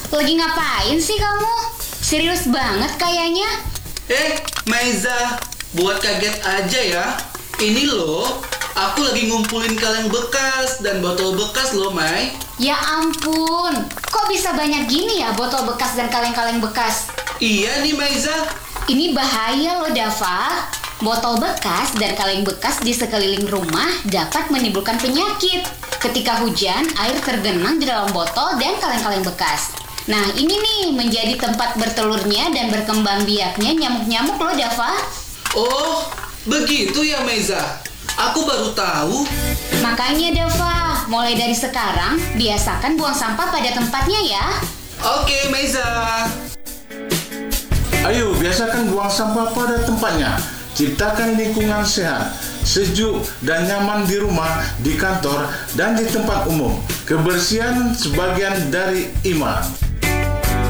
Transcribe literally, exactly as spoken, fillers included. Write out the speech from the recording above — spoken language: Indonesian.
Lagi ngapain sih kamu? Serius banget kayaknya. Eh, Maiza, buat kaget aja ya. Ini loh, aku lagi ngumpulin kaleng bekas dan botol bekas loh, Mai. Ya ampun, kok bisa banyak gini ya botol bekas dan kaleng-kaleng bekas? Iya nih, Maiza. Ini bahaya loh, Dava. Botol bekas dan kaleng bekas di sekeliling rumah dapat menimbulkan penyakit. Ketika hujan, air tergenang di dalam botol dan kaleng-kaleng bekas. Nah, ini nih menjadi tempat bertelurnya dan berkembang biaknya nyamuk-nyamuk loh, Dava. Oh, begitu ya, Maiza. Aku baru tahu. Makanya, Dava, mulai dari sekarang, biasakan buang sampah pada tempatnya ya. Oke, Maiza. Ayo, biasakan buang sampah pada tempatnya. Ciptakan lingkungan sehat, sejuk, dan nyaman di rumah, di kantor, dan di tempat umum. Kebersihan sebagian dari iman.